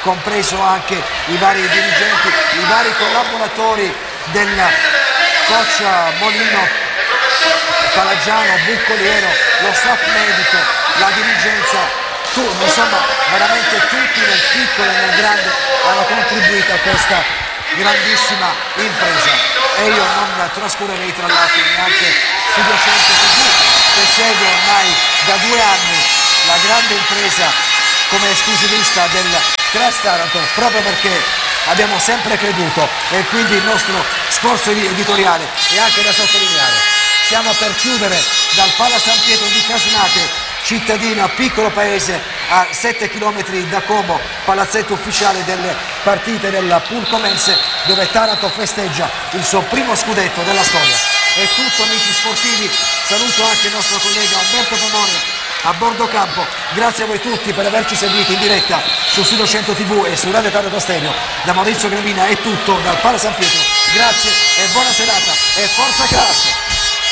compreso anche i vari dirigenti, i vari collaboratori del coach Molino, Palagiano, Buccoliero, lo staff medico, la dirigenza, insomma veramente tutti nel piccolo e nel grande hanno contribuito a questa grandissima impresa, e io non trascurerei tra l'altro neanche Studio 100 TV, che segue ormai da 2 anni la grande impresa come esclusivista del Crash Taranto, proprio perché abbiamo sempre creduto, e quindi il nostro sforzo editoriale è anche da sottolineare. Stiamo per chiudere dal Pala San Pietro di Casnate, cittadina, piccolo paese a 7 km da Como, palazzetto ufficiale delle partite del Pulcomense, dove Taranto festeggia il suo primo scudetto della storia. È tutto, amici sportivi, saluto anche il nostro collega Umberto Pomone a bordo campo, grazie a voi tutti per averci seguiti in diretta su Studio 100 TV e su Radio Taranto Stereo. Da Maurizio Gravina è tutto dal Pala San Pietro, grazie e buona serata e forza Crash!